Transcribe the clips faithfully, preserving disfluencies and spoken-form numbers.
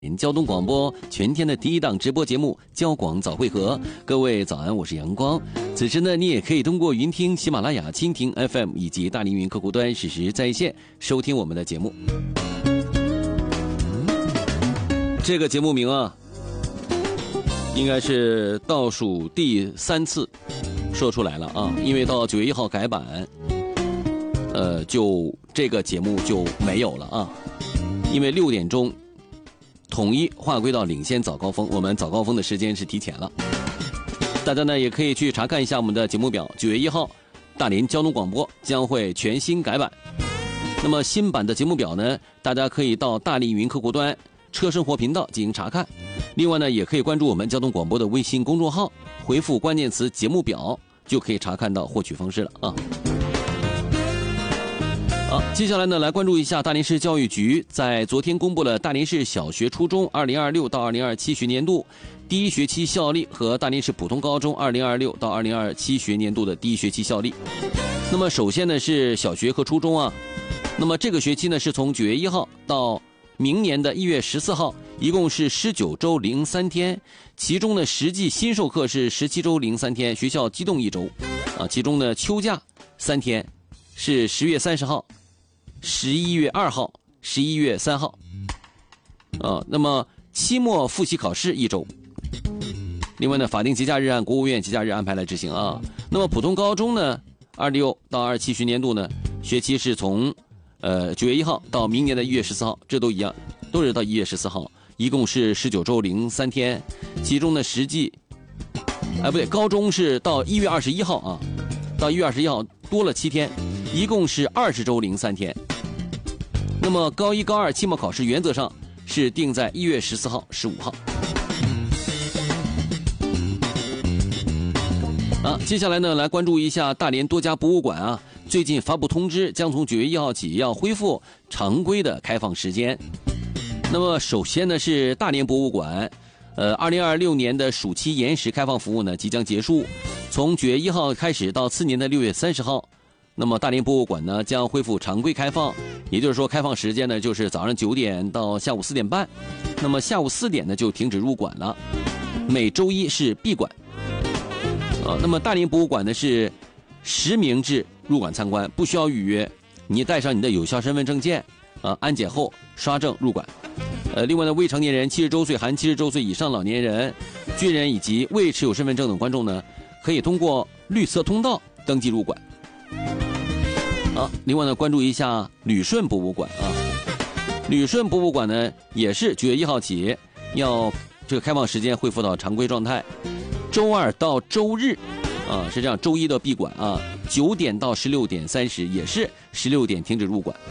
交通广播全天的第一档直播节目交广早会合，各位早安，我是阳光。此时呢，你也可以通过云听、喜马拉雅、蜻蜓 F M 以及大凌云客户端实时在线收听我们的节目。这个节目名啊，应该是倒数第三次说出来了啊，因为到九月一号改版，呃，就这个节目就没有了啊，因为六点钟。统一划归到领先早高峰，我们早高峰的时间是提前了。大家呢也可以去查看一下我们的节目表，九月一号，大连交通广播将会全新改版。那么新版的节目表呢，大家可以到大凌云客户端车生活频道进行查看。另外呢，也可以关注我们交通广播的微信公众号，回复关键词节目表就可以查看到获取方式了啊。好，接下来呢，来关注一下大连市教育局在昨天公布了大连市小学初中二零二六到二零二七学年度第一学期效力和大连市普通高中二零二六到二零二七学年度的第一学期效力。那么首先呢是小学和初中啊，那么这个学期呢是从九月一号到明年的一月十四号，一共是十九周零三天，其中呢实际新授课是十七周零三天，学校机动一周啊，其中呢秋假三天是十月三十号。十一月二号、十一月三号，啊，那么期末复习考试一周。另外呢，法定节假日按国务院节假日安排来执行啊。那么普通高中呢，二六到二七学年度呢，学期是从呃九月一号到明年的一月十四号，这都一样，都是到一月十四号，一共是十九周零三天，其中呢实际，哎不对，高中是到一月二十一号啊，到一月二十一号多了七天，一共是二十周零三天。那么高一高二期末考试原则上是定在一月十四号十五号。啊，接下来呢来关注一下大连多家博物馆啊，最近发布通知，将从九月一号起要恢复常规的开放时间。那么首先呢是大连博物馆，呃二零二六年的暑期延时开放服务呢即将结束，从九月一号开始到次年的六月三十号。那么大连博物馆呢将恢复常规开放，也就是说开放时间呢就是早上九点到下午四点半，那么下午四点呢就停止入馆了，每周一是闭馆。呃，那么大连博物馆呢是实名制入馆参观，不需要预约，你带上你的有效身份证件，啊，安检后刷证入馆。呃，另外呢，未成年人、七十周岁含七十周岁以上老年人、军人以及未持有身份证等观众呢，可以通过绿色通道登记入馆。啊，另外呢，关注一下旅顺博物馆啊。旅顺博物馆呢，也是九月一号起要这个开放时间恢复到常规状态，周二到周日，啊是这样，周一的闭馆啊，九点到十六点三十，也是十六点停止入馆。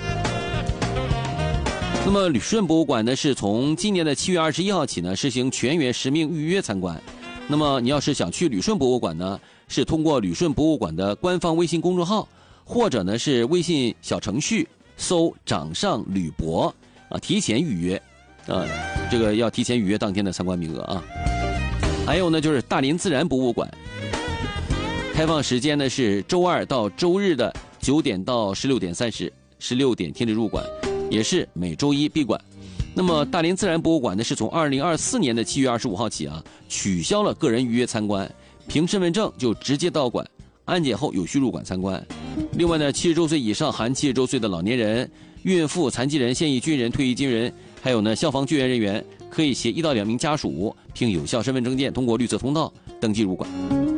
那么旅顺博物馆呢，是从今年的七月二十一号起呢，实行全员实名预约参观。那么你要是想去旅顺博物馆呢，是通过旅顺博物馆的官方微信公众号，或者呢是微信小程序搜掌上旅博啊，提前预约啊，这个要提前预约当天的参观名额啊。还有呢就是大连自然博物馆，开放时间呢是周二到周日的九点到十六点三十，十六点停止入馆，也是每周一闭馆。那么大连自然博物馆呢是从二零二四年的七月二十五号起啊，取消了个人预约参观，凭身份证就直接到馆，安检后有序入馆参观。另外呢，七十周岁以上含七十周岁的老年人、孕妇、残疾人、现役军人、退役军人，还有呢消防救援人员，可以携一到两名家属，凭有效身份证件通过绿色通道登记入馆。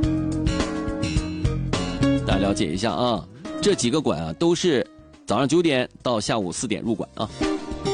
大家了解一下啊，这几个馆啊都是早上九点到下午四点入馆啊。